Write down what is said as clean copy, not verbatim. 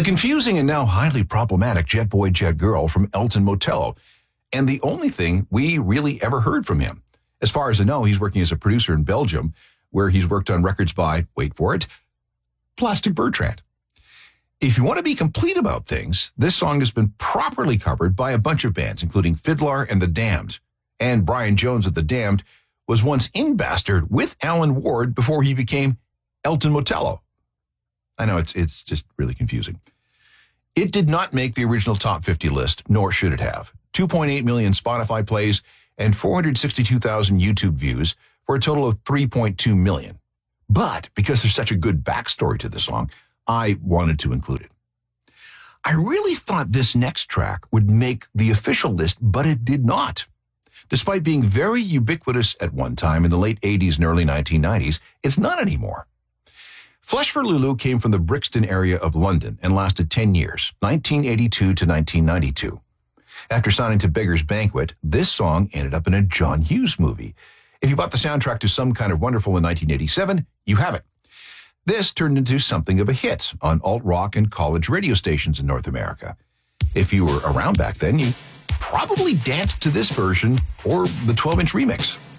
The confusing and now highly problematic Jet Boy, Jet Girl from Elton Motello, and the only thing we really ever heard from him. As far as I know, he's working as a producer in Belgium, where he's worked on records by, wait for it, Plastic Bertrand. If you want to be complete about things, this song has been properly covered by a bunch of bands, including Fiddler and The Damned. And Brian Jones of The Damned was once in Bastard with Alan Ward before he became Elton Motello. I know it's just really confusing. It did not make the original top 50 list, nor should it have. 2.8 million Spotify plays and 462,000 YouTube views for a total of 3.2 million. But because there's such a good backstory to the song, I wanted to include it. I really thought this next track would make the official list, but it did not. Despite being very ubiquitous at one time in the late 80s and early 1990s, it's not anymore. Flesh for Lulu came from the Brixton area of London and lasted 10 years, 1982 to 1992. After signing to Beggar's Banquet, this song ended up in a John Hughes movie. If you bought the soundtrack to Some Kind of Wonderful in 1987, you have it. This turned into something of a hit on alt-rock and college radio stations in North America. If you were around back then, you probably danced to this version or the 12-inch remix.